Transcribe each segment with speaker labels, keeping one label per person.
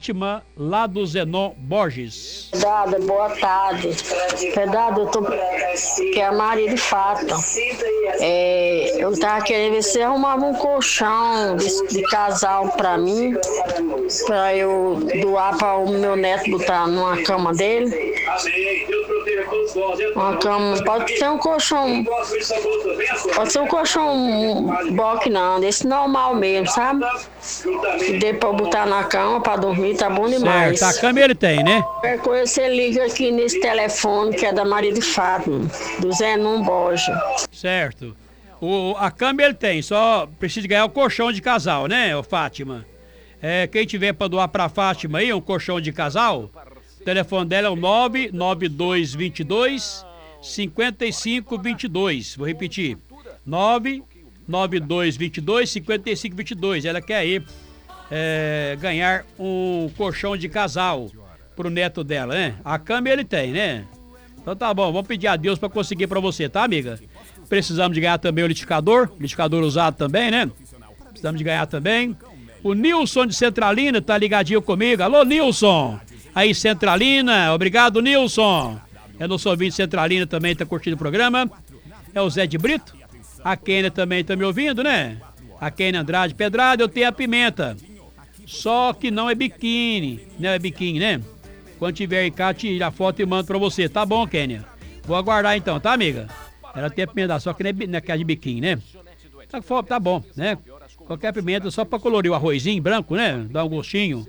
Speaker 1: Fátima, lá do Zenon Borges.
Speaker 2: Pedada, boa tarde. Pedada, que é a Maria de Fátima. Eu tava querendo ver se você arrumava um colchão de casal pra mim, pra eu doar para o meu neto botar numa cama dele. Uma cama, pode ser um colchão, box não, desse normal mesmo, sabe? E dê pra botar na cama pra dormir, tá bom demais.
Speaker 1: Certo, a cama ele tem, né?
Speaker 2: Qualquer coisa você liga aqui nesse telefone que é da Maria de Fátima, do Zenon Borges.
Speaker 1: Certo. A cama ele tem, só precisa ganhar o colchão de casal, né, Fátima? Quem tiver pra doar pra Fátima aí, um colchão de casal, o telefone dela é o 99222 5522. Vou repetir. 99222 5522. Ela quer aí ganhar um colchão de casal pro neto dela, né? A cama ele tem, né? Então tá bom, vamos pedir a Deus pra conseguir pra você, tá, amiga? Precisamos de ganhar também o liquidificador usado também, né? Precisamos de ganhar também. O Nilson de Centralina tá ligadinho comigo. Alô, Nilson! Aí, Centralina, obrigado, Nilson. Nosso ouvinte de Centralina também tá curtindo o programa. É o Zé de Brito. A Kênia também tá me ouvindo, né? A Kênia Andrade Pedrada, eu tenho a Pimenta. Só que não é biquíni. Não é biquíni, né? Quando tiver aí cá, tira a foto e mando pra você. Tá bom, Kênia? Vou aguardar então, tá, amiga? Ela tem a pimenta, só que não é de biquíni, né? Tá bom, né? Qualquer pimenta só pra colorir o arrozinho branco, né? Dá um gostinho.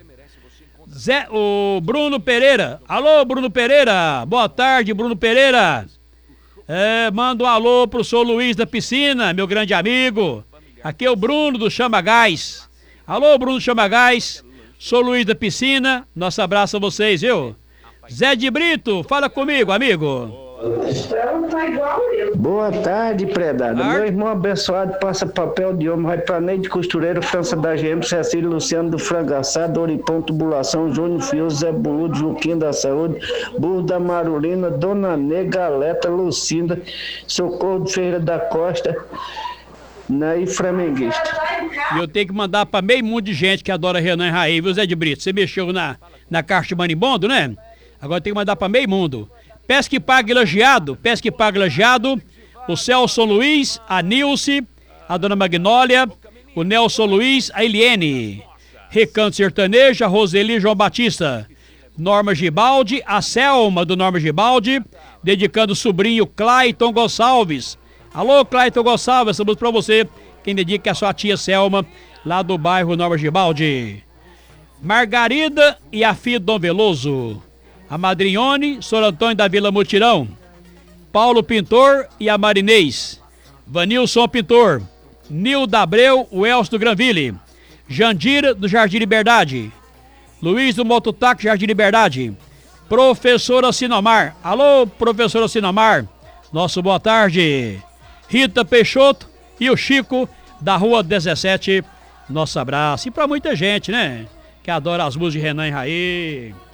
Speaker 1: O Bruno Pereira. Alô, Bruno Pereira. Boa tarde, Bruno Pereira. Manda um alô pro Sr. Luiz da Piscina, meu grande amigo. Aqui é o Bruno do Chama Gás. Alô, Bruno do Chama Gás. Sr. Luiz da Piscina. Nosso abraço a vocês, viu? Zé de Brito, fala comigo, amigo.
Speaker 3: Boa tarde, predada. Meu irmão abençoado passa papel de homem, vai pra Neide Costureiro, França da GM, Cecílio Luciano do Frango Assado, Oripão Tubulação, Júnior Fio, Zé Buludo, Juquinho da Saúde, Burro da Marulina, Dona Nê, Galeta, Lucinda, Socorro de Feira da Costa, e flamenguista.
Speaker 1: E eu tenho que mandar pra meio mundo de gente que adora Renan Raí, viu, Zé de Brito? Você mexeu na caixa de marimbondo, né? Agora tem que mandar pra meio mundo. Pesca e Paga Elogiado, o Celso Luiz, a Nilce, a Dona Magnólia, o Nelson Luiz, a Eliene, Recanto Sertanejo, a Roseli João Batista, Norma Gibaldi, a Selma do Norma Gibaldi, dedicando o sobrinho Clayton Gonçalves. Alô, Clayton Gonçalves, essa música pra você, quem dedica é a sua tia Selma, lá do bairro Norma Gibaldi. Margarida e a filha Dom Veloso. A Madrinhone, Sr. Antônio da Vila Mutirão, Paulo Pintor e a Marinês, Vanilson Pintor, Nilda Abreu, o Elcio do Granville, Jandira do Jardim Liberdade, Luiz do Mototaque Jardim Liberdade, Professora Sinomar, alô, Professora Sinomar, nosso boa tarde, Rita Peixoto e o Chico da Rua 17, nosso abraço. E pra muita gente, né, que adora as músicas de Renan e Raí.